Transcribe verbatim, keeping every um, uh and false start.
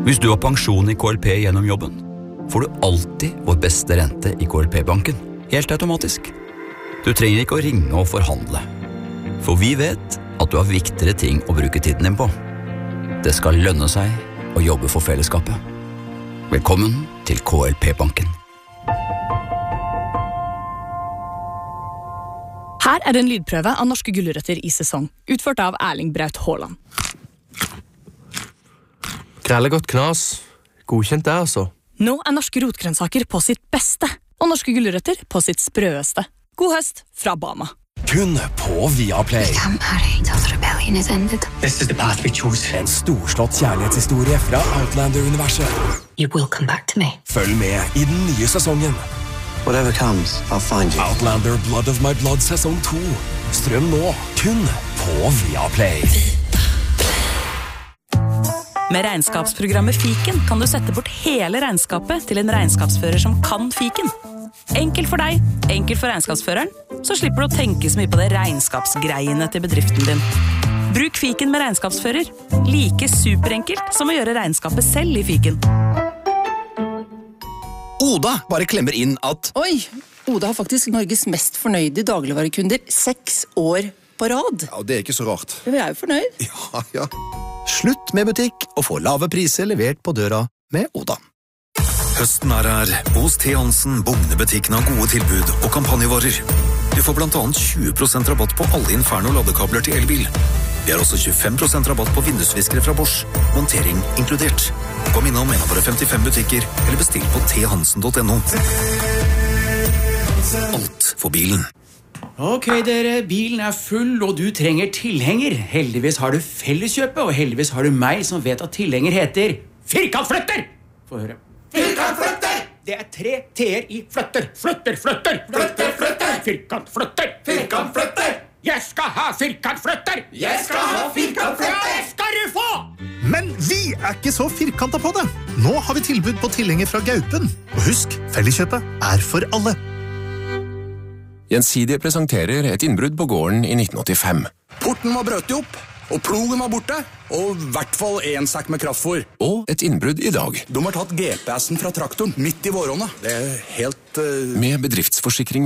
Hvis du har pensjon i K L P gjennom jobben, får du alltid vår beste rente i K L P-banken, helt automatisk. Du trenger ikke å ringe og forhandle, for vi vet at du har viktigere ting å bruke tiden din på. Det skal lønne seg å jobbe for fellesskapet. Velkommen til K L P-banken. Her er en lydprøve av norske gulrøtter i sesong, utført av Erling Braut Haaland. Krellegodt knas. Godkjent det, altså. Nå er norske rotgrønnsaker på sitt beste, og norske gulrøtter på sitt sprøeste. God høst fra Bama. Kun på Viaplay. We can't marry until the rebellion is ended. This is the path we choose. En storslått kjærlighetshistorie fra Outlander-universet. You will come back to me. Følg med i den nye sesongen. Whatever comes, I'll find you. Outlander Blood of My Blood sesong to. Strøm nå, kun på Viaplay. Med regnskapsprogrammet Fiken kan du sette bort hele regnskapet til en regnskapsfører som kan Fiken. Enkelt for deg, enkelt for regnskapsføreren, så slipper du å tenke så mye på det regnskapsgreiene til bedriften din. Bruk Fiken med regnskapsfører. Like superenkelt som å gjøre regnskapet selv i Fiken. Oda bare klemmer inn at Oi, Oda har faktisk Norges mest fornøyde dagligvarekunder seks år på rad. Ja, det er ikke så rart. Vi er jo fornøyd. Ja, ja. Slutt med butikk og få lave priser levert på døra med Oda. Høsten er her. Hos T. Hansen Bugnebutikken har gode tilbud og kampanjevarer. Du får blant annet tjue prosent rabatt på alle Inferno-ladekabler til elbil. Vi har også tjuefem prosent rabatt på vindusviskere fra Bosch. Montering inkludert. Kom innom en av våre femtifem butikker, eller bestill på t hansen punktum no. Alt for bilen. Ok, dere, bilen er full, og du trenger tilhenger. Heldigvis har du Felleskjøpet, og heldigvis har du meg som vet at tilhenger heter Firkantflytter! Få høre. Firkantflytter! Det er tre t-er i flytter. Flytter, flytter! Flytter, flytter! Firkantflytter! Firkantflytter! Jeg skal ha firkantflytter! Jeg skal ha firkantflytter! Det skal du få! Men vi er ikke så firkantet på det. Nå har vi tilbud på tilhenger fra Gaupen. Og husk, Felleskjøpet er for alle. Gjensidige presenterer et innbrudd på gården i nitten åttifem. Porten var brøtt opp, og plogen var borte, og i hvert fall en sekk med kraftfor. Og et innbrudd i dag. De har tatt G P S-en fra traktoren midt i våronna. Det er helt... Uh... Med bedriftsforsikring